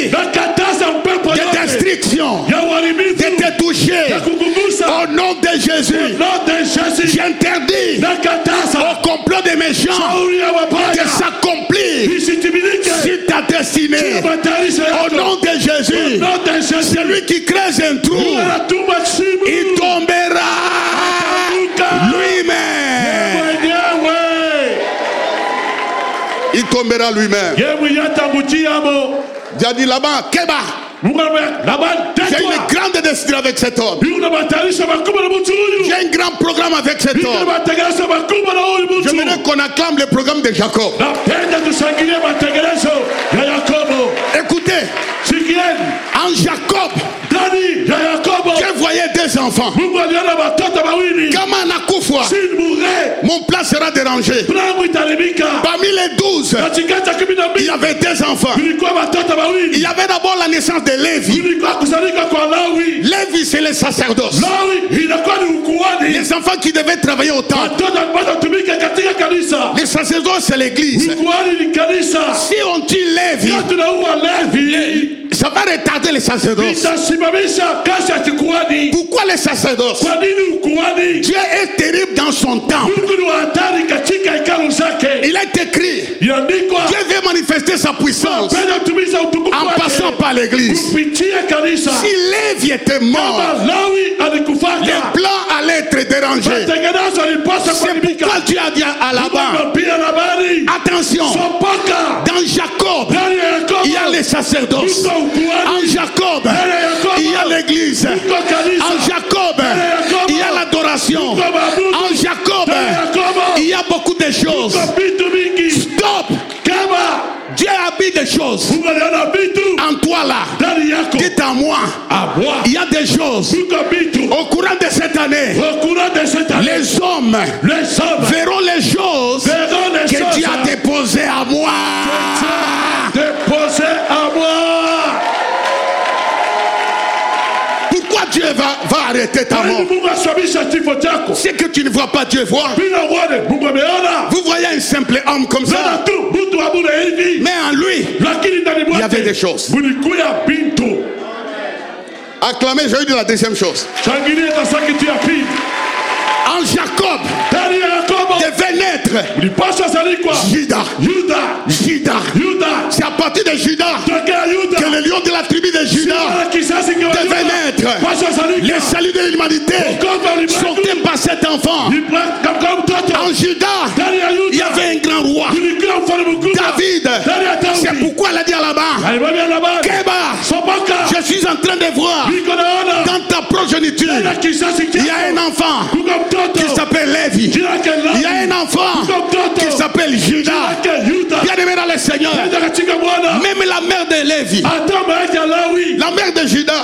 de destruction, de te toucher. Au nom de Jésus, j'interdis au complot des méchants de s'accomplir sur ta destinée. Au nom de Jésus, celui qui creuse un trou, il tombera lui-même. Il tombera lui-même. J'ai dit là-bas, Keba. J'ai une grande destinée avec cet homme. J'ai un grand programme avec cet homme. J'aimerais qu'on acclame le programme de Jacob. Écoutez, en Jacob, Dieu voyait deux enfants. Comme en Akufwa, mon plan sera dérangé. Parmi les 12, il y avait deux enfants. Il y avait d'abord la naissance de Lévi. Lévi, c'est le sacerdoce. Les enfants qui devaient travailler au temple. Les sacerdoces, c'est l'église. Si on tue Lévi, ça va retarder les sacerdoces. Pourquoi les sacerdoces? Dieu est terrible dans son temps. Il est écrit, Dieu veut manifester sa puissance en passant par l'église. Si Lévi était mort, les plans allaient être dérangés. C'est pourquoi Dieu a dit à Laban, attention, dans Jacob, il y a les sacerdoces. En Jacob, il y a l'église. En Jacob, il y a l'adoration. En Jacob, il y a beaucoup de choses. Stop! Dieu habite des choses en toi là. Dites à moi, il y a des choses au courant de cette année. Les hommes verront les choses que Dieu a déposées à moi. Pourquoi Dieu va arrêter ta mort? C'est que tu ne vois pas Dieu voir. Vous voyez un simple homme comme ça, mais en lui il y avait des choses. Acclamez, je vais dire la deuxième chose. En Jacob devait naître Judas. C'est à partir de Judas que le lion de la tribu de Judas devait naître. Les saluts de l'humanité sortaient par cet enfant. En Judas, il y avait un grand roi, David. C'est pourquoi elle a dit à Laban, Keba, je suis en train de voir dans ta progéniture, il y a un enfant qui s'appelle Lévi. Il y a un enfant qui s'appelle Judas. Bien aimé dans le Seigneur, même la mère de Lévi, la mère de Judas,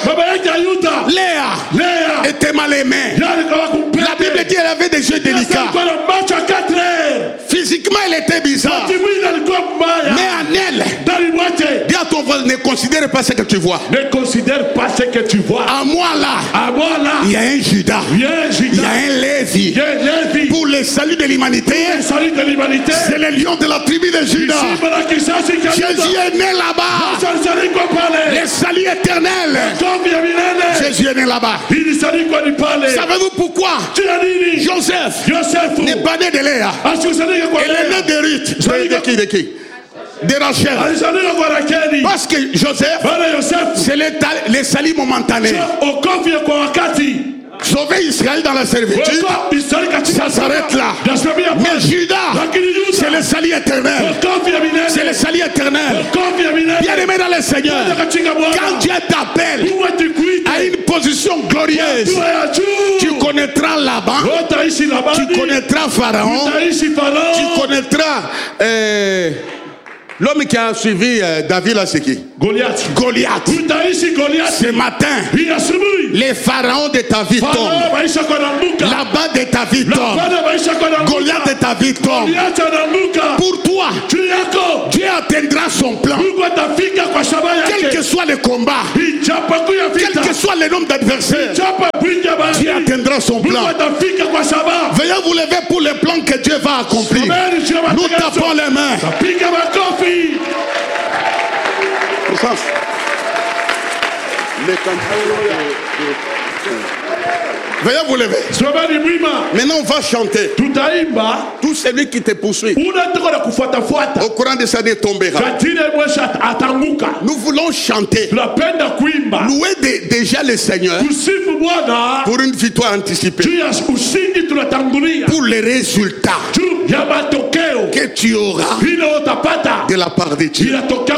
Léa, était mal aimée. La Bible dit qu'elle avait des yeux délicats. Physiquement elle était bizarre, mais en elle, dis à ton voisin, ne considère pas ce que tu vois. Ne considère pas ce que tu vois. À moi là, il y a un Judas, il y a un Lévi. Pour le salut de l'humanité, c'est le lion de la tribu de Judas. Jésus est né là-bas. Le salut éternel, Jésus est né là-bas. Savez-vous pourquoi Joseph n'est pas né de Léa? Il est né de Ruth. De qui? De Rachel. Parce que Joseph, c'est le salut momentané. Sauver Israël dans la servitude, ça s'arrête là. Mais Judas, c'est le salut éternel. C'est le salut éternel. Bien aimé dans le Seigneur, quand Dieu t'appelle à une position glorieuse, tu connaîtras Laban, tu connaîtras Pharaon, tu connaîtras l'homme qui a suivi David là, c'est qui? Goliath. Ce matin, les pharaons de ta vie tombent. Là-bas de ta vie tombe. Goliath de ta vie tombe. Pour toi, Dieu atteindra son plan. Quel que soit le combat, quel que soit le nombre d'adversaires, Dieu atteindra son plan. Veuillez vous lever pour le plan que Dieu va accomplir. Nous tapons les mains. Veuillez vous lever. Maintenant on va chanter. Tout celui qui te poursuit au courant de sa vie tombera. Nous voulons chanter. Louer déjà le Seigneur pour une victoire anticipée. Pour les résultats que tu auras de la part de Dieu.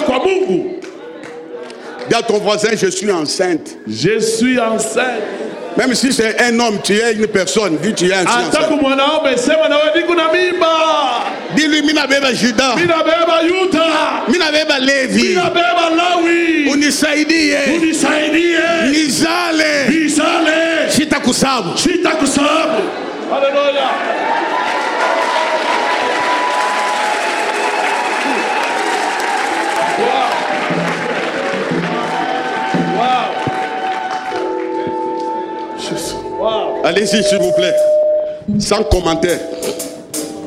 Dis à ton voisin, je suis enceinte. Je suis enceinte. Même si c'est un homme, tu es une personne, dis tu es enceinte. Dis-lui, mina beba Juda, mina beba Levi, unisaidie, nizale, sitakusabu. Alléluia. Allez-y, s'il vous plaît. Sans commentaire.